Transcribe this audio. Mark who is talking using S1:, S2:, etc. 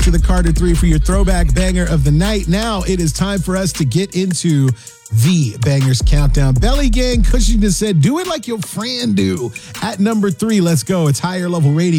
S1: to the Carter 3 for your throwback banger of the night. Now it is time for us to get into the Bangers Countdown. Belly Gang Cushington said, do it like your friend do. At number 3, let's go. It's Higher Level Radio.